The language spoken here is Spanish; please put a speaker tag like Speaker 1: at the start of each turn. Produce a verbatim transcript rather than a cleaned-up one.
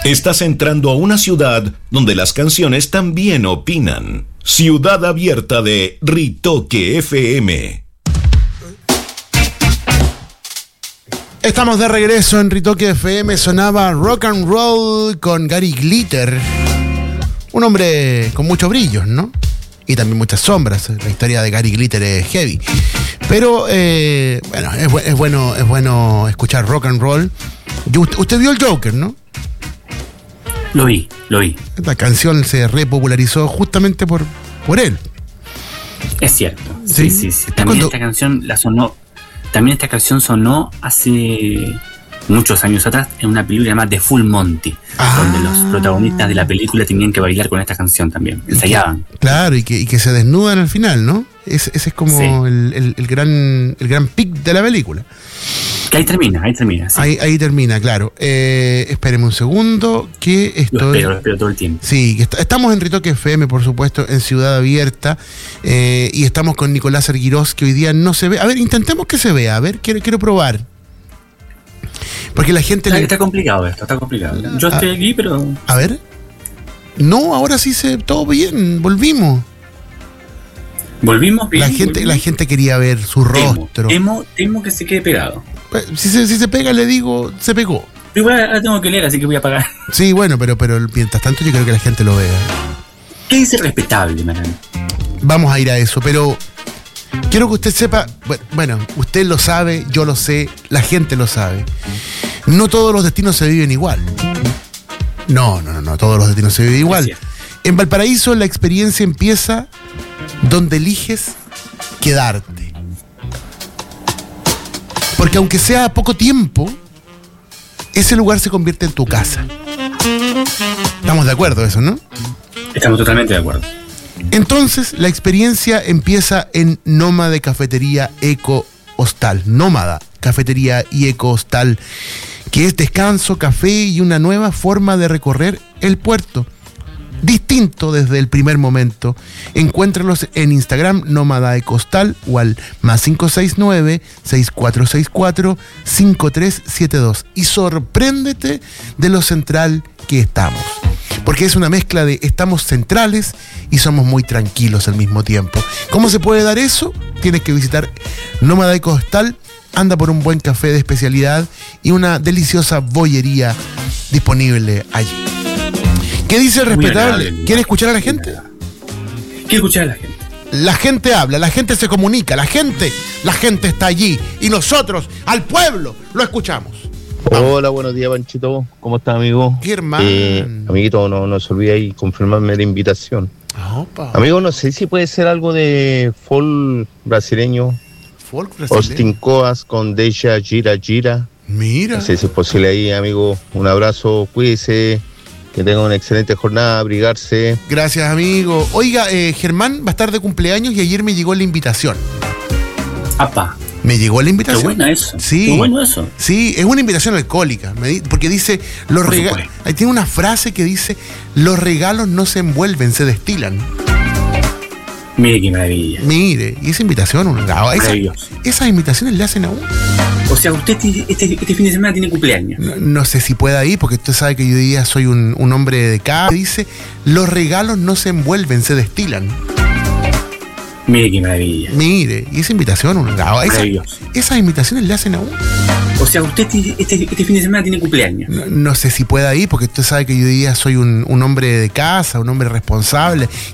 Speaker 1: Estás entrando a una ciudad donde las canciones también opinan. Ciudad Abierta de Ritoque F M.
Speaker 2: Estamos de regreso en Ritoque F M. Sonaba Rock and Roll con Gary Glitter. Un hombre con muchos brillos, ¿no? Y también muchas sombras. La historia de Gary Glitter es heavy. Pero, eh, bueno, es, bu- es bueno es bueno escuchar rock and roll. Y usted, usted vio el Joker, ¿no?
Speaker 3: Lo vi, lo vi.
Speaker 2: Esta canción se repopularizó justamente por, por él.
Speaker 3: Es cierto.
Speaker 2: Sí.
Speaker 3: Sí, sí, sí.
Speaker 2: ¿Es
Speaker 3: También
Speaker 2: cuando-
Speaker 3: esta canción la sonó. También esta canción sonó hace muchos años atrás en una película llamada The Full Monty,
Speaker 2: Ah.
Speaker 3: donde los protagonistas de la película tenían que bailar con esta canción también. Ensayaban.
Speaker 2: Claro, y que, y que se desnudan al final, ¿no? Ese, ese es como
Speaker 3: Sí.
Speaker 2: el, el- el gran el gran pic de la película.
Speaker 3: Que ahí termina, ahí termina. Sí.
Speaker 2: Ahí, ahí termina, claro. Eh, espéreme un segundo, que
Speaker 3: Lo
Speaker 2: estoy...
Speaker 3: espero, lo espero todo el tiempo.
Speaker 2: Sí, que est- estamos en Ritoque F M, por supuesto, en Ciudad Abierta, eh, y estamos con Nicolás Arguirós, que hoy día no se ve. A ver, intentemos que se vea, a ver, quiero, quiero probar. Porque la gente...
Speaker 3: Está,
Speaker 2: le-
Speaker 3: está complicado esto, está complicado. Yo
Speaker 2: Ah.
Speaker 3: estoy aquí, pero
Speaker 2: A ver. No, ahora sí se... Todo bien, volvimos.
Speaker 3: volvimos bien.
Speaker 2: La gente, la
Speaker 3: volvimos.
Speaker 2: gente quería ver su
Speaker 3: Temo,
Speaker 2: rostro.
Speaker 3: temo, temo que se quede pegado.
Speaker 2: Pues, Si se, si se pega, le digo, se pegó.
Speaker 3: Pero igual ahora tengo que leer, así que voy a pagar.
Speaker 2: Sí, bueno, pero, pero mientras tanto yo creo que la gente lo vea.
Speaker 3: ¿Qué dice respetable, Marán?
Speaker 2: Vamos a ir a eso, pero quiero que usted sepa, bu- bueno, usted lo sabe, yo lo sé, la gente lo sabe. No todos los destinos se viven igual. No, no, no, no, todos los destinos se viven igual.
Speaker 3: cierto.
Speaker 2: En Valparaíso la experiencia empieza donde eliges quedarte. Porque aunque sea poco tiempo, ese lugar se convierte en tu casa. Estamos de acuerdo en eso, ¿no?
Speaker 3: Estamos totalmente de acuerdo.
Speaker 2: Entonces, la experiencia empieza en Nómada Cafetería Eco Hostal. Nómada Cafetería y Eco Hostal, que es descanso, café y una nueva forma de recorrer el puerto. Distinto desde el primer momento. Encuéntralos en Instagram, Nómada Eco Hostal, o al más cinco seis nueve, seis cuatro seis cuatro, cinco tres siete dos. Y sorpréndete de lo central que estamos. Porque es una mezcla de estamos centrales y somos muy tranquilos al mismo tiempo. ¿Cómo se puede dar eso? Tienes que visitar Nómada Eco Hostal, anda por un buen café de especialidad y una deliciosa bollería disponible allí. ¿Qué dice el
Speaker 3: Muy
Speaker 2: respetable?
Speaker 3: agradable.
Speaker 2: ¿Quiere escuchar a la gente?
Speaker 3: Quiero escuchar a la gente.
Speaker 2: La gente habla, la gente se comunica, la gente, la gente está allí y nosotros, al pueblo, lo escuchamos.
Speaker 4: Hola, buenos días, Panchito. ¿Cómo estás, amigo?
Speaker 2: Germán.
Speaker 4: Eh, amiguito, no, no se olvide ahí confirmarme la invitación.
Speaker 2: Opa.
Speaker 4: Amigo, no sé si puede ser algo de folk brasileño.
Speaker 2: Folk brasileño.
Speaker 4: Austin Coas con Deja Gira Gira.
Speaker 2: Mira.
Speaker 4: No sé si es posible ahí, amigo. Un abrazo, cuídese. Que tenga una excelente jornada, abrigarse.
Speaker 2: Gracias, amigo. Oiga, eh, Germán va a estar de cumpleaños y ayer me llegó la invitación.
Speaker 3: Apa,
Speaker 2: Me llegó la invitación.
Speaker 3: qué bueno eso.
Speaker 2: Sí.
Speaker 3: Qué bueno eso.
Speaker 2: Sí, es una invitación alcohólica, me di- porque dice, los
Speaker 3: Por
Speaker 2: regalos,
Speaker 3: supuesto.
Speaker 2: ahí tiene una frase que dice, los regalos no se envuelven, se destilan.
Speaker 3: Mire qué maravilla.
Speaker 2: Mire, y esa invitación, un- ah, esa-
Speaker 3: Maravilloso.
Speaker 2: esas invitaciones le hacen a uno.
Speaker 3: O sea, usted ti- este, este fin de semana tiene cumpleaños.
Speaker 2: No, no sé si pueda ir, porque usted sabe que yo hoy día soy un, un hombre de casa. Dice, los regalos no se envuelven, se destilan.
Speaker 3: Mire qué maravilla.
Speaker 2: Mire, y esa invitación, un- ah, esa-
Speaker 3: Maravilloso.
Speaker 2: esas invitaciones le hacen a uno.
Speaker 3: O sea, usted ti- este, este fin de semana tiene cumpleaños.
Speaker 2: No, no sé si pueda ir, porque usted sabe que yo hoy día soy un, un hombre de casa, un hombre responsable,